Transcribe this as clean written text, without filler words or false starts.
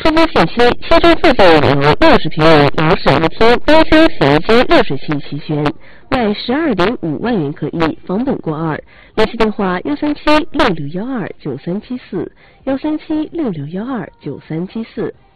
出租县区其中附近有60平米有水一厅、冰箱、洗衣机、热水器齐全，卖12.5万元可以，房本过2。联系电话13766129374，13766129374。